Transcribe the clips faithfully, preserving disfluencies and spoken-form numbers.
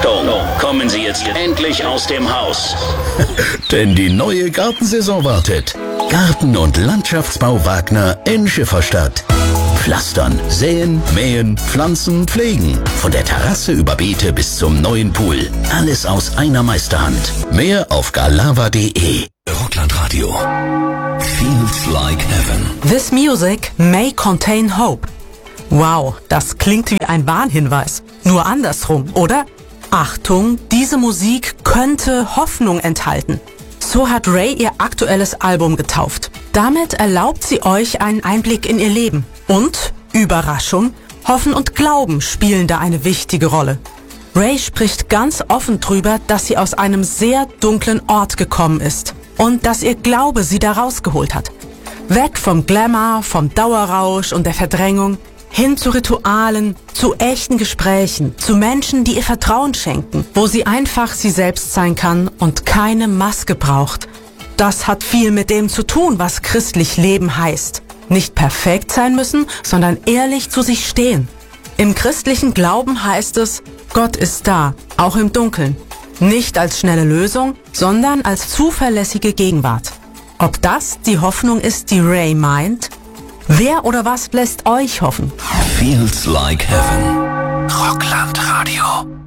Achtung, kommen Sie jetzt endlich aus dem Haus. Denn die neue Gartensaison wartet. Garten- und Landschaftsbau Wagner in Schifferstadt. Pflastern, säen, mähen, pflanzen, pflegen. Von der Terrasse über Beete bis zum neuen Pool. Alles aus einer Meisterhand. Mehr auf galava punkt de. Rocklandradio. Feels like heaven. This music may contain hope. Wow, das klingt wie ein Warnhinweis. Nur andersrum, oder? Achtung, diese Musik könnte Hoffnung enthalten. So hat Ray ihr aktuelles Album getauft. Damit erlaubt sie euch einen Einblick in ihr Leben. Und, Überraschung, Hoffen und Glauben spielen da eine wichtige Rolle. Ray spricht ganz offen drüber, dass sie aus einem sehr dunklen Ort gekommen ist und dass ihr Glaube sie da rausgeholt hat. Weg vom Glamour, vom Dauerrausch und der Verdrängung, hin zu Ritualen, zu echten Gesprächen, zu Menschen, die ihr Vertrauen schenken, wo sie einfach sie selbst sein kann und keine Maske braucht. Das hat viel mit dem zu tun, was christlich Leben heißt. Nicht perfekt sein müssen, sondern ehrlich zu sich stehen. Im christlichen Glauben heißt es, Gott ist da, auch im Dunkeln. Nicht als schnelle Lösung, sondern als zuverlässige Gegenwart. Ob das die Hoffnung ist, die Ray meint? Wer oder was lässt euch hoffen? Feels like heaven. Rocklandradio.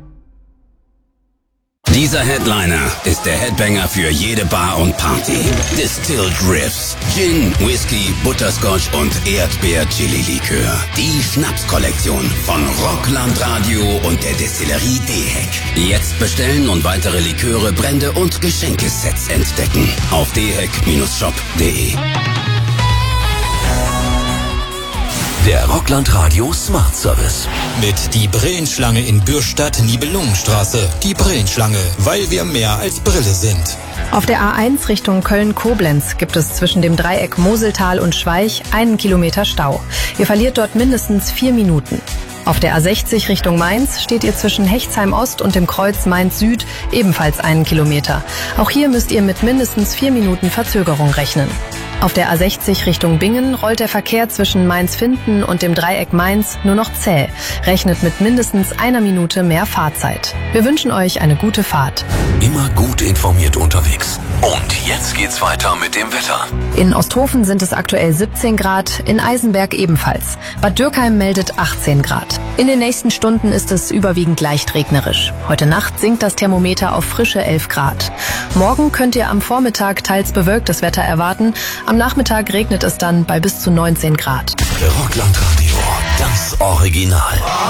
Dieser Headliner ist der Headbanger für jede Bar und Party. Distilled Riffs, Gin, Whisky, Butterscotch und Erdbeer-Chili-Likör. Die Schnapskollektion von Rocklandradio und der Destillerie D-Heck. Jetzt bestellen und weitere Liköre, Brände und Geschenkesets entdecken. Auf d heck shop punkt de. Der Rocklandradio Smart Service. Mit die Brillenschlange in Bürstadt-Nibelungenstraße. Die Brillenschlange, weil wir mehr als Brille sind. Auf der A eins Richtung Köln-Koblenz gibt es zwischen dem Dreieck Moseltal und Schweich einen Kilometer Stau. Ihr verliert dort mindestens vier Minuten. Auf der A sechzig Richtung Mainz steht ihr zwischen Hechtsheim Ost und dem Kreuz Mainz Süd ebenfalls einen Kilometer. Auch hier müsst ihr mit mindestens vier Minuten Verzögerung rechnen. Auf der A sechzig Richtung Bingen rollt der Verkehr zwischen Mainz-Finden und dem Dreieck Mainz nur noch zäh. Rechnet mit mindestens einer Minute mehr Fahrzeit. Wir wünschen euch eine gute Fahrt. Immer gut informiert unterwegs. Und jetzt geht's weiter mit dem Wetter. In Osthofen sind es aktuell siebzehn Grad, in Eisenberg ebenfalls. Bad Dürkheim meldet achtzehn Grad. In den nächsten Stunden ist es überwiegend leicht regnerisch. Heute Nacht sinkt das Thermometer auf frische elf Grad. Morgen könnt ihr am Vormittag teils bewölktes Wetter erwarten. Am Nachmittag regnet es dann bei bis zu neunzehn Grad. Rocklandradio, das Original.